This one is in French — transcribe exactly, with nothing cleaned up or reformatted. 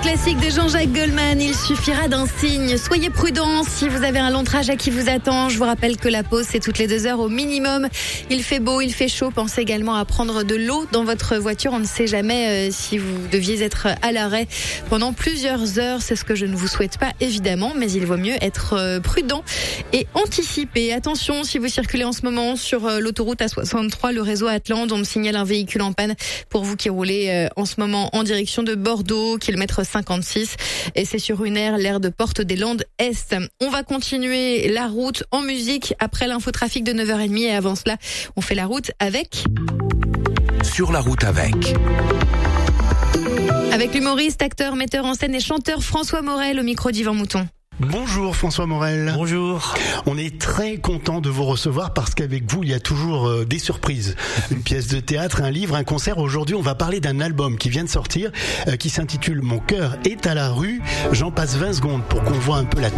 classique de Jean-Jacques Goldman, il suffira d'un signe. Soyez prudents si vous avez un long trajet qui vous attend. Je vous rappelle que la pause, c'est toutes les deux heures au minimum. Il fait beau, il fait chaud. Pensez également à prendre de l'eau dans votre voiture. On ne sait jamais euh, si vous deviez être à l'arrêt pendant plusieurs heures. C'est ce que je ne vous souhaite pas, évidemment, mais il vaut mieux être euh, prudent et anticiper. Attention, si vous circulez en ce moment sur euh, l'autoroute A soixante-trois, le réseau Atlante, on me signale un véhicule en panne pour vous qui roulez euh, en ce moment en direction de Bordeaux, kilomètre cinquante-six, et c'est sur une aire, l'aire de Porte des Landes Est. On va continuer la route en musique après l'infotrafic de neuf heures trente, et avant cela, on fait la route avec... Sur la route avec... Avec l'humoriste, acteur, metteur en scène et chanteur François Morel au micro d'Yvan Mouton. Bonjour François Morel. Bonjour. On est très content de vous recevoir parce qu'avec vous, il y a toujours euh, des surprises. Une pièce de théâtre, un livre, un concert. Aujourd'hui, on va parler d'un album qui vient de sortir, euh, qui s'intitule Mon cœur est à la rue. J'en passe vingt secondes pour qu'on voit un peu la